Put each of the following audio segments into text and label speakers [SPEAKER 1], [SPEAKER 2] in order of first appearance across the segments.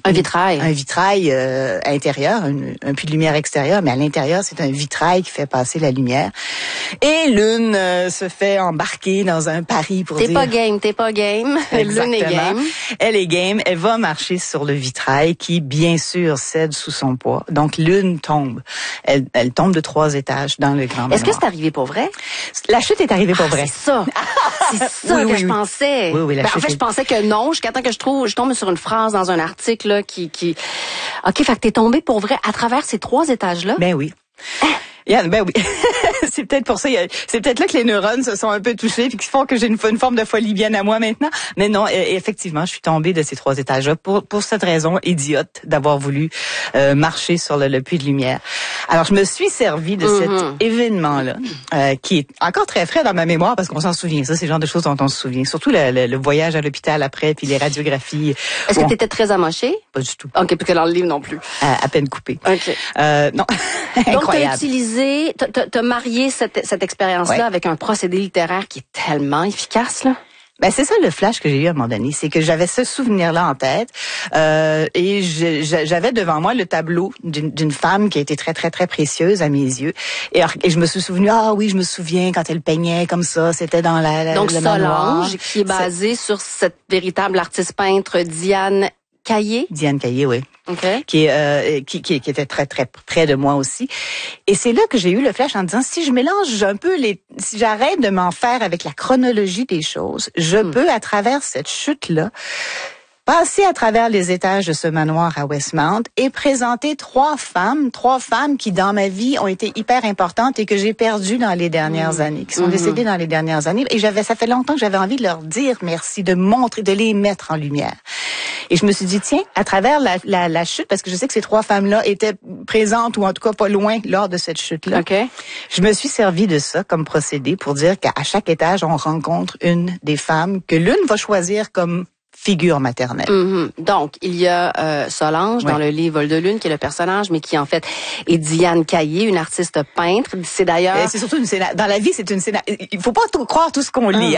[SPEAKER 1] Un vitrail.
[SPEAKER 2] Un vitrail intérieur, un puits de lumière extérieur, mais à l'intérieur, c'est un vitrail qui fait passer la lumière. Et Lune se fait embarquer dans un pari pour dire...
[SPEAKER 1] T'es pas game. Lune est game.
[SPEAKER 2] Elle est game. Elle va marcher sur le vitrail qui, bien sûr, cède sous son poids. Donc, Lune tombe. Elle tombe de 3 étages dans le grand manoir.
[SPEAKER 1] Est-ce que c'est arrivé pour vrai?
[SPEAKER 2] La chute est arrivée pour vrai.
[SPEAKER 1] C'est ça. C'est ça que je pensais.
[SPEAKER 2] Oui,
[SPEAKER 1] En fait, je pensais que non, jusqu'à temps que je tombe sur une phrase dans un article là, qui... OK, fait que t'es tombé pour vrai à travers ces 3 étages-là?
[SPEAKER 2] Ben oui. Ben oui. C'est peut-être pour ça, c'est peut-être là que les neurones se sont un peu touchés puis qui font que j'ai une forme de folie bien à moi maintenant. Mais non, effectivement, je suis tombée de ces 3 étages-là pour cette raison idiote d'avoir voulu marcher sur le puits de lumière. Alors, je me suis servi de cet événement-là, qui est encore très frais dans ma mémoire parce qu'on s'en souvient. Ça, c'est le genre de choses dont on se souvient. Surtout le voyage à l'hôpital après puis les radiographies.
[SPEAKER 1] Est-ce que t'étais très amochée?
[SPEAKER 2] Pas du tout.
[SPEAKER 1] OK, parce que dans le livre non plus.
[SPEAKER 2] À peine coupé.
[SPEAKER 1] OK.
[SPEAKER 2] Non. Incroyable.
[SPEAKER 1] Donc, t'as marié cette expérience-là avec un procédé littéraire qui est tellement efficace, là?
[SPEAKER 2] Ben c'est ça le flash que j'ai eu à un moment donné, c'est que j'avais ce souvenir-là en tête et j'avais devant moi le tableau d'une femme qui a été très très très précieuse à mes yeux et je me suis souvenu je me souviens quand elle peignait comme ça, c'était dans
[SPEAKER 1] donc
[SPEAKER 2] le
[SPEAKER 1] Solange
[SPEAKER 2] manoir.
[SPEAKER 1] Qui est basée sur cette véritable artiste peintre Diane Caillé,
[SPEAKER 2] oui.
[SPEAKER 1] Okay.
[SPEAKER 2] Qui était très très près de moi aussi. Et c'est là que j'ai eu le flash en disant si je mélange un peu si j'arrête de m'en faire avec la chronologie des choses, je peux à travers cette chute-là passer à travers les étages de ce manoir à Westmount et présenter 3 femmes qui dans ma vie ont été hyper importantes et que j'ai perdues dans les dernières années, qui sont décédées dans les dernières années. Et ça fait longtemps que j'avais envie de leur dire merci, de montrer, de les mettre en lumière. Et je me suis dit, tiens, à travers la chute, parce que je sais que ces 3 femmes-là étaient présentes ou en tout cas pas loin lors de cette chute-là.
[SPEAKER 1] Okay.
[SPEAKER 2] Je me suis servi de ça comme procédé pour dire qu'à chaque étage, on rencontre une des femmes que l'une va choisir comme figure maternelle.
[SPEAKER 1] Donc, il y a Solange dans le livre Vol de Lune, qui est le personnage, mais qui en fait est Diane Caillé, une artiste peintre. C'est d'ailleurs...
[SPEAKER 2] C'est surtout dans la vie, c'est une il faut pas croire tout ce qu'on lit.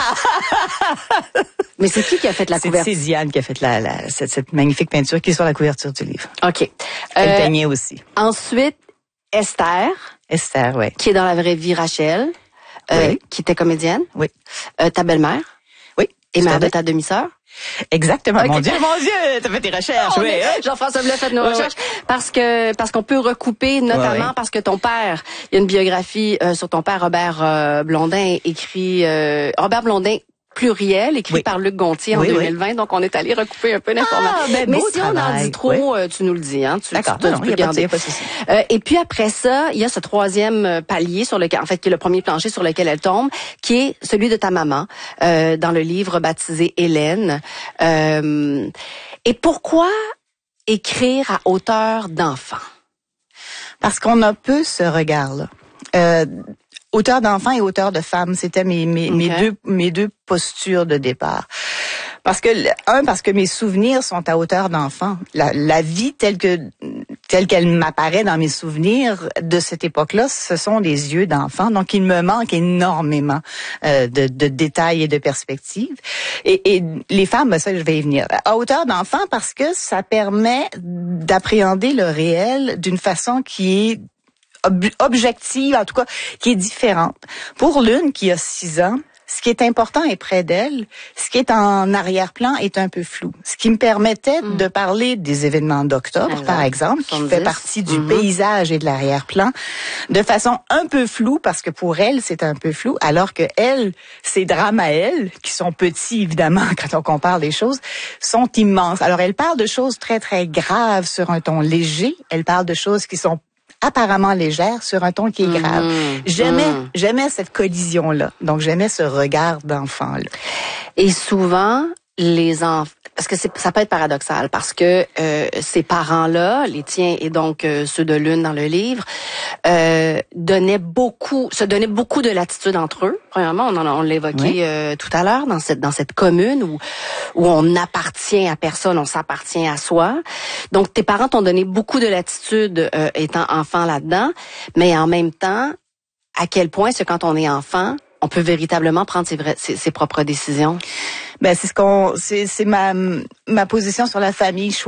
[SPEAKER 1] Mais c'est qui a fait la couverture?
[SPEAKER 2] C'est Diane qui a fait cette magnifique peinture qui est sur la couverture du livre.
[SPEAKER 1] OK.
[SPEAKER 2] Elle peignait aussi.
[SPEAKER 1] Ensuite, Esther,
[SPEAKER 2] oui.
[SPEAKER 1] Qui est dans la vraie vie Rachel, qui était comédienne.
[SPEAKER 2] Oui.
[SPEAKER 1] Ta belle-mère.
[SPEAKER 2] Oui.
[SPEAKER 1] Et mère de ta demi-sœur.
[SPEAKER 2] Exactement.
[SPEAKER 1] Okay.
[SPEAKER 2] Mon Dieu, t'as fait tes recherches.
[SPEAKER 1] Jean-François Blais fait nos recherches parce qu'on peut recouper, notamment parce que ton père, il y a une biographie sur ton père, Robert Blondin, Robert Blondin pluriel, écrit par Luc Gontier en 2020. Donc, on est allé recouper un peu d'informations. Mais si on en dit trop, tu nous le dis. Hein,
[SPEAKER 2] D'accord,
[SPEAKER 1] tu peux garder.
[SPEAKER 2] Pas de souci.
[SPEAKER 1] Et puis après ça, il y a ce 3e palier sur lequel, en fait, qui est le premier plancher sur lequel elle tombe, qui est celui de ta maman, dans le livre baptisé Hélène. Et pourquoi écrire à hauteur d'enfant?
[SPEAKER 2] Parce qu'on a peu ce regard-là. Auteur d'enfant et auteur de femme, c'était mes deux postures de départ. Parce que mes souvenirs sont à hauteur d'enfant. La vie telle qu'elle m'apparaît dans mes souvenirs de cette époque-là, ce sont des yeux d'enfant. Donc, il me manque énormément de détails et de perspectives. Et les femmes, ça, je vais y venir. À hauteur d'enfant parce que ça permet d'appréhender le réel d'une façon qui est objective, en tout cas, qui est différente. Pour Lune, qui a 6 ans, ce qui est important est près d'elle, ce qui est en arrière-plan est un peu flou. Ce qui me permettait de parler des événements d'octobre, par exemple, qui fait partie du paysage et de l'arrière-plan, de façon un peu floue, parce que pour elle, c'est un peu flou, alors que elle, ses drames à elle, qui sont petits, évidemment, quand on compare les choses, sont immenses. Alors, elle parle de choses très, très graves sur un ton léger. Elle parle de choses qui sont apparemment légère sur un ton qui est grave. J'aimais cette collision-là. Donc, j'aimais ce regard d'enfant-là.
[SPEAKER 1] Et souvent, les enfants... Parce que ça peut être paradoxal, parce que ces parents-là, les tiens et donc ceux de Lune dans le livre, se donnaient beaucoup de latitude entre eux. Premièrement, on l'évoquait tout à l'heure dans cette commune où on appartient à personne, on s'appartient à soi. Donc tes parents t'ont donné beaucoup de latitude étant enfant là-dedans, mais en même temps, à quel point c'est quand on est enfant, on peut véritablement prendre ses propres décisions.
[SPEAKER 2] Ben c'est ma position sur la famille.